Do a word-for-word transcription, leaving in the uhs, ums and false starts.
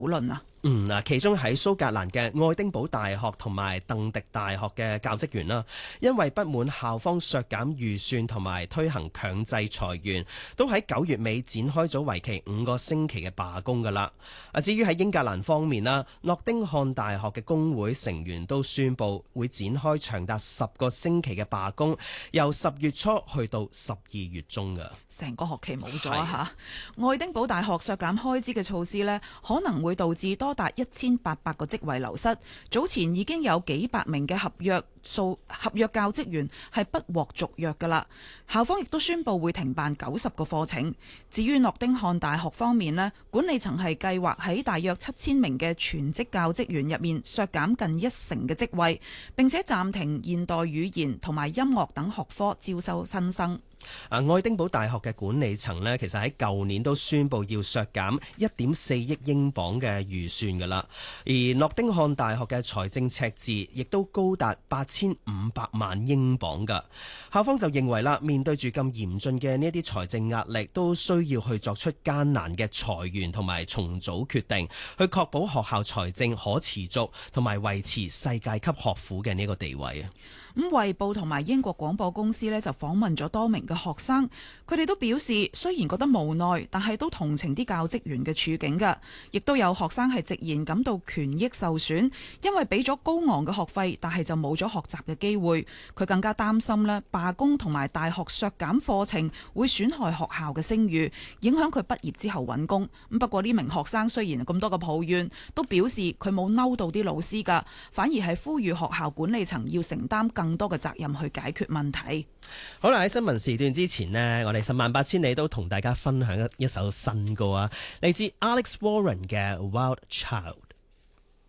討論啊。 嗯嗱，其中喺蘇格蘭嘅愛丁堡大學同埋鄧迪大學嘅教職員啦，因為不滿校方削減預算同埋推行強制裁員，都喺九月尾展開咗為期五個星期嘅罷工噶啦。啊，至於喺英格蘭方面啦，諾丁漢大學嘅工會成員都宣布會展開長達十個星期嘅罷工，由十月初去到十二月中噶。 成個學期冇咗吓。愛丁堡大學削減開支嘅措施呢，可能會導致多達一千八百個職位流失。早前已經有幾百名嘅合約數合約教職員係不獲續約噶啦。校方亦都宣布會停辦九十個課程。至於諾丁漢大學方面呢，管理層係計劃喺大約七千名嘅全職教職員入面削減近一成嘅職位，並且暫停現代語言同埋音樂等學科招收新生。 啊，愛丁堡大學嘅管理層呢，其實喺舊年都宣布要削減一點四億英鎊嘅預算噶啦，而諾丁漢大學嘅財政赤字亦都高達八千五百萬英鎊噶。校方就認為啦，面對住咁嚴峻嘅呢一啲財政壓力，都需要去作出艱難嘅裁員同埋重組決定，去確保學校財政可持續同埋維持世界級學府嘅呢個地位啊。 咁衛報同埋英國廣播公司呢，就訪問咗多名嘅學生，佢哋都表示雖然覺得無奈，但係都同情啲教職員嘅處境㗎。亦都有學生係直言感到權益受損，因為俾咗高昂嘅學費，但係就冇咗學習嘅機會。佢更加擔心呢，罷工同埋大學削減課程會損害學校嘅聲譽，影響佢畢業之後揾工。咁不過呢名學生雖然咁多個抱怨，都表示佢冇嬲到啲老師㗎，反而係呼籲學校管理層要承擔更多嘅責任去解決問題。 好啦，喺新聞時段之前呢，我哋十萬八千里都同大家分享一一首新歌啊，嚟自 Alex Warren 嘅 Wild Child。